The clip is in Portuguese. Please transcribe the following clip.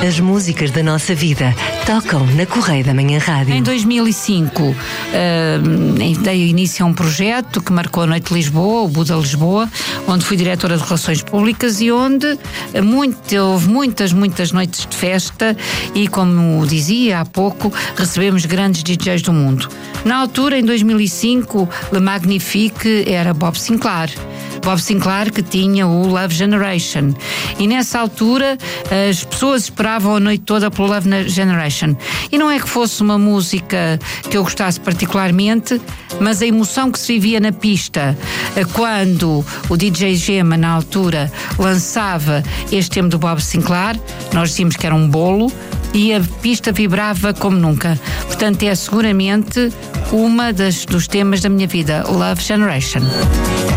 As músicas da nossa vida tocam na Correia da Manhã Rádio. Em 2005 dei início a um projeto que marcou a Noite de Lisboa, o Buda Lisboa, onde fui diretora de Relações Públicas e onde houve muitas noites de festa e, como dizia há pouco, recebemos grandes DJs do mundo. Na altura, em 2005, Le Magnifique era Bob Sinclair. Bob Sinclair, que tinha o Love Generation. E nessa altura as pessoas esperavam a noite toda pelo Love Generation. E não é que fosse uma música que eu gostasse particularmente, mas a emoção que se vivia na pista quando o DJ Gema, na altura, lançava este tema do Bob Sinclair, nós dizíamos que era um bolo, e a pista vibrava como nunca. Portanto, é seguramente uma dos temas da minha vida, Love Generation.